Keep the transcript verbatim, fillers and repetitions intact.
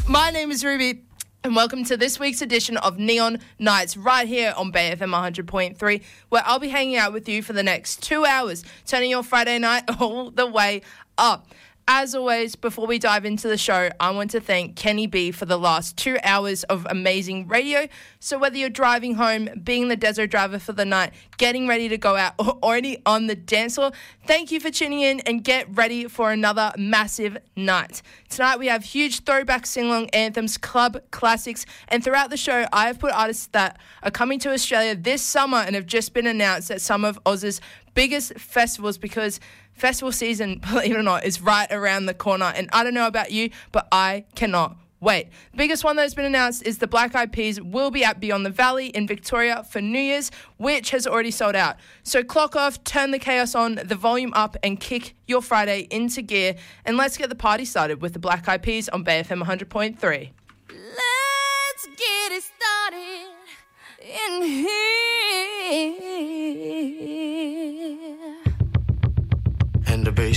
My name is Ruby, and welcome to this week's edition of Neon Nights right here on Bay F M one hundred point three, where I'll be hanging out with you for the next two hours, turning your Friday night all the way up. As always, before we dive into the show, I want to thank Kenny B for the last two hours of amazing radio. So whether you're driving home, being the Deso driver for the night, getting ready to go out, or already on the dance floor, thank you for tuning in and get ready for another massive night. Tonight we have huge throwback sing-along anthems, club classics, and throughout the show I have put artists that are coming to Australia this summer and have just been announced at some of Oz's biggest festivals, because festival season, believe it or not, is right around the corner. And I don't know about you, but I cannot wait. The biggest one that has been announced is the Black Eyed Peas will be at Beyond the Valley in Victoria for New Year's, which has already sold out. So clock off, turn the chaos on, the volume up, and kick your Friday into gear. And let's get the party started with the Black Eyed Peas on Bay F M one hundred point three. Let's get it started in here. And the bass